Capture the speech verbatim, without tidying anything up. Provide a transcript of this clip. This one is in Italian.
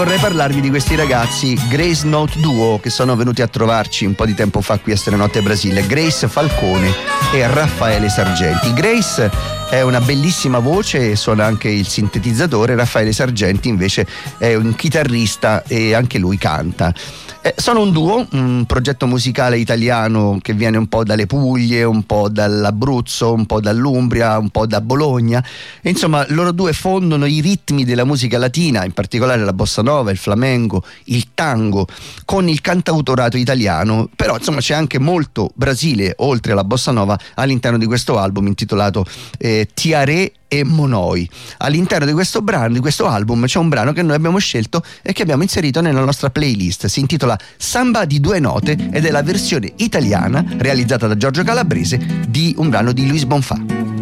vorrei parlarvi di questi ragazzi Grace Note Duo che sono venuti a trovarci un po' di tempo fa qui a Strenanotte Brasile, Grace Falcone e Raffaele Sargenti. Grace è una bellissima voce e suona anche il sintetizzatore, Raffaele Sargenti invece è un chitarrista e anche lui canta. Eh, sono un duo, un progetto musicale italiano che viene un po' dalle Puglie, un po' dall'Abruzzo, un po' dall'Umbria, un po' da Bologna, e insomma loro due fondono i ritmi della musica latina, in particolare la bossa nova, il flamenco, il tango, con il cantautorato italiano, però insomma c'è anche molto Brasile oltre alla bossa nova all'interno di questo album intitolato eh, Tiaré e Monoi. All'interno di questo brano, di questo album, c'è un brano che noi abbiamo scelto e che abbiamo inserito nella nostra playlist. Si intitola Samba di due note ed è la versione italiana realizzata da Giorgio Calabrese di un brano di Luis Bonfà.